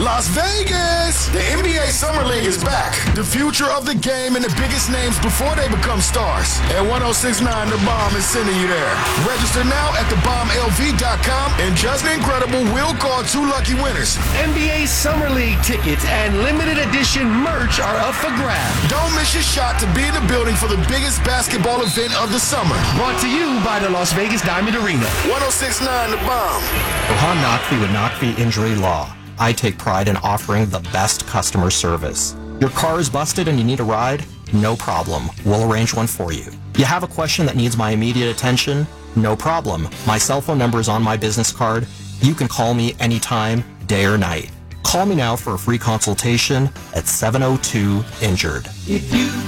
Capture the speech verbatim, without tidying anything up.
Las Vegas! The N B A Summer League is back. The future of the game and the biggest names before they become stars. And one oh six point nine The Bomb is sending you there. Register now at the bomb l v dot com and Just Incredible will call two lucky winners. N B A Summer League tickets and limited edition merch are up for grabs. Don't miss your shot to be in the building for the biggest basketball event of the summer. Brought to you by the Las Vegas Diamond Arena. one oh six point nine The Bomb. Rohan Naqvi with Naqvi Injury Law. I take pride in offering the best customer service. Your car is busted and you need a ride? No problem. We'll arrange one for you. You have a question that needs my immediate attention? No problem. My cell phone number is on my business card. You can call me anytime, day or night. Call me now for a free consultation at seven oh two injured. If you